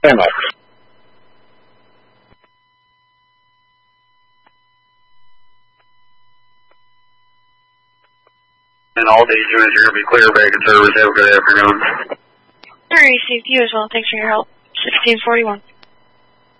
Stand by. And all these units are going to be clear vacant service. Have a good afternoon. Received you as well. Thanks for your help. 1641.